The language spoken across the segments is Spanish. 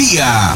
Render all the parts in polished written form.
día.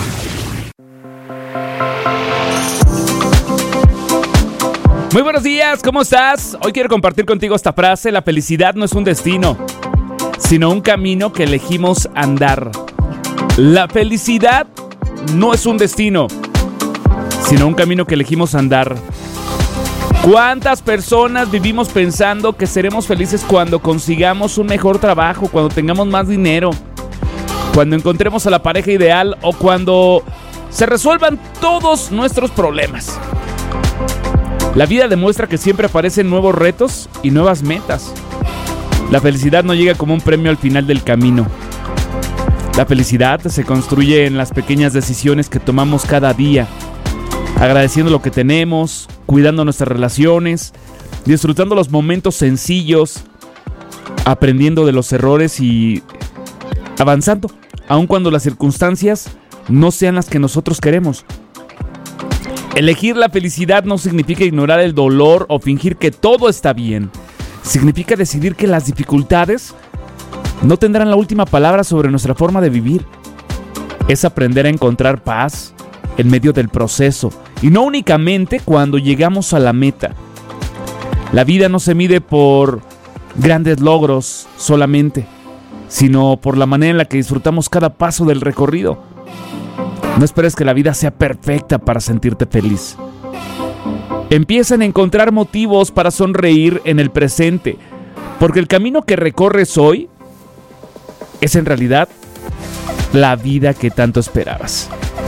Muy buenos días, ¿cómo estás? Hoy quiero compartir contigo esta frase: la felicidad no es un destino, sino un camino que elegimos andar. La felicidad no es un destino, sino un camino que elegimos andar. ¿Cuántas personas vivimos pensando que seremos felices cuando consigamos un mejor trabajo, cuando tengamos más dinero, cuando encontremos a la pareja ideal o cuando se resuelvan todos nuestros problemas? La vida demuestra que siempre aparecen nuevos retos y nuevas metas. La felicidad no llega como un premio al final del camino. La felicidad se construye en las pequeñas decisiones que tomamos cada día, agradeciendo lo que tenemos, cuidando nuestras relaciones, disfrutando los momentos sencillos, aprendiendo de los errores y avanzando, aun cuando las circunstancias no sean las que nosotros queremos. Elegir la felicidad no significa ignorar el dolor o fingir que todo está bien. Significa decidir que las dificultades no tendrán la última palabra sobre nuestra forma de vivir. Es aprender a encontrar paz en medio del proceso y no únicamente cuando llegamos a la meta. La vida no se mide por grandes logros solamente, sino por la manera en la que disfrutamos cada paso del recorrido. No esperes que la vida sea perfecta para sentirte feliz. Empieza a encontrar motivos para sonreír en el presente, porque el camino que recorres hoy es en realidad la vida que tanto esperabas.